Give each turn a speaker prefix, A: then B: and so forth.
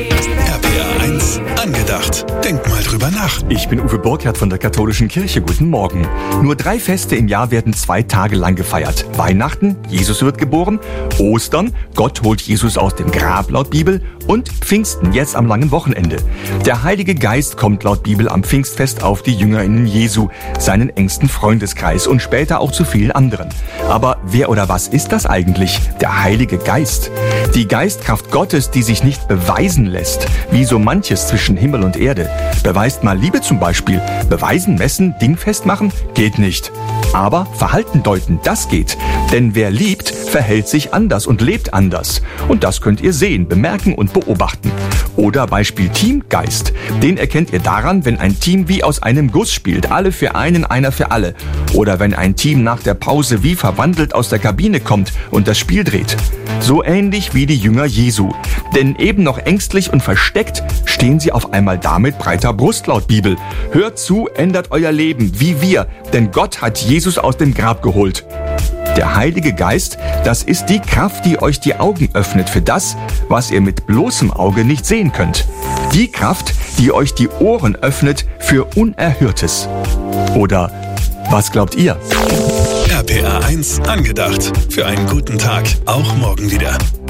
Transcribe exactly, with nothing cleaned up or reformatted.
A: R P R eins angedacht. Denk mal drüber nach.
B: Ich bin Uwe Burkhardt von der Katholischen Kirche. Guten Morgen. Nur drei Feste im Jahr werden zwei Tage lang gefeiert. Weihnachten, Jesus wird geboren. Ostern, Gott holt Jesus aus dem Grab laut Bibel. Und Pfingsten, jetzt am langen Wochenende. Der Heilige Geist kommt laut Bibel am Pfingstfest auf die JüngerInnen Jesu, seinen engsten Freundeskreis und später auch zu vielen anderen. Aber wer oder was ist das eigentlich? Der Heilige Geist. Die Geistkraft Gottes, die sich nicht beweisen lässt, wie so manches zwischen Himmel und Erde. Beweist mal Liebe zum Beispiel. Beweisen, messen, dingfest machen? Geht nicht. Aber Verhalten deuten, das geht. Denn wer liebt, verhält sich anders und lebt anders. Und das könnt ihr sehen, bemerken und beobachten. Oder Beispiel Teamgeist. Den erkennt ihr daran, wenn ein Team wie aus einem Guss spielt. Alle für einen, einer für alle. Oder wenn ein Team nach der Pause wie verwandelt aus der Kabine kommt und das Spiel dreht. So ähnlich wie die Jünger Jesu. Denn eben noch ängstlich und versteckt stehen sie auf einmal da mit breiter Brust laut Bibel. Hört zu, ändert euer Leben, wie wir, denn Gott hat Jesus aus dem Grab geholt. Der Heilige Geist, das ist die Kraft, die euch die Augen öffnet für das, was ihr mit bloßem Auge nicht sehen könnt. Die Kraft, die euch die Ohren öffnet für Unerhörtes. Oder was glaubt ihr?
A: R P R eins angedacht. Für einen guten Tag. Auch morgen wieder.